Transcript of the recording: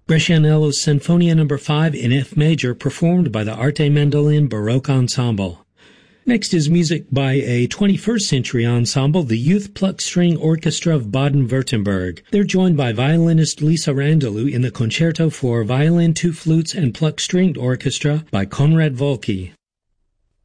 Brescianello's Sinfonia No. 5 in F major, performed by the Arte Mandolin Baroque Ensemble. Next is music by a 21st century ensemble, the Youth Pluck String Orchestra of Baden-Württemberg. They're joined by violinist Lisa Randalou in the Concerto for Violin, Two Flutes, and Pluck Stringed Orchestra by Konrad Volke.